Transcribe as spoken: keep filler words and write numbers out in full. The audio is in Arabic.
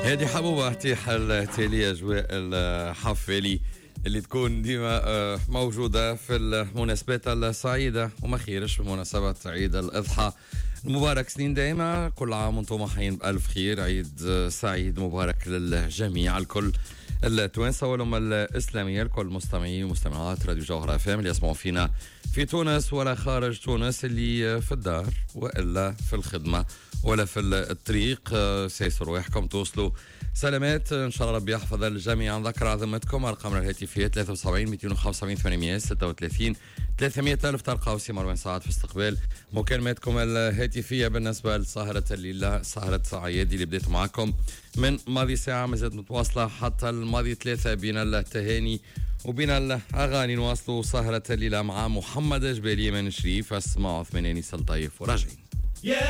هذه حبوبة احتيحل تالي أجواء الحفالي اللي تكون ديما موجودة في المناسبات السعيدة وما خيرش بمناسبة عيد الأضحى المبارك. سنين دائما، كل عام وانتم حيين بألف خير، عيد سعيد مبارك للجميع، الكل التوانسة والأمة الإسلامية، الكل مستمعي ومستمعات راديو جوهرة اف ام اللي يسمعوا فينا في تونس ولا خارج تونس، اللي في الدار وإلا في الخدمة ولا في الطريق، سيسر ويحكم توصلوا سلامات ان شاء الله. ربي يحفظ الجميع. نذكر عظمتكم ارقامنا الهاتفيه ثلاثة وسبعين مئتين وخمسة وسبعين ثمانمئة وستة وثلاثين ثلاثمئة الف، تلقاو سي مروان ساعات في استقبال مكالماتكم الهاتفيه بالنسبه لسهره الليله، سهره عيادي اللي بديت معكم من ماضي ساعه مازالت متواصله حتى الماضي ثلاثه، بين التهاني وبين الاغاني. نواصلوا سهره الليله مع محمد جبالي من شريف، اسمعوا ثمانية سلطيف وراجعين.